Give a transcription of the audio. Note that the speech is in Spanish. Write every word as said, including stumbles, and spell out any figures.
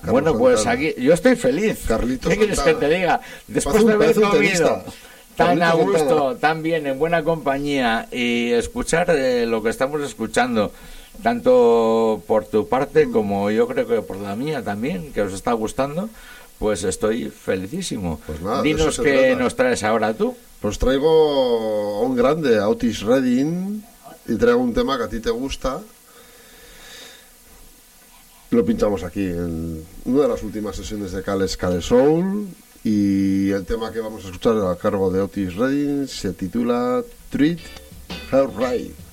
Carlos bueno, pues Santana. aquí yo estoy feliz. Carlitos ¿Qué quieres que Santana. te diga? Después Parece un- de haber parece un comido tenista. tan Carlitos a gusto, Santana. tan bien, en buena compañía y escuchar eh, lo que estamos escuchando, tanto por tu parte como yo creo que por la mía también, que os está gustando, pues estoy felicísimo. Pues nada, de Dinos eso se qué trata. nos traes ahora tú. Pues traigo a un grande, a Otis Redding, y traigo un tema que a ti te gusta. Lo pinchamos aquí en una de las últimas sesiones de Cales Cale Soul, y el tema que vamos a escuchar a cargo de Otis Redding se titula Treat Her Right.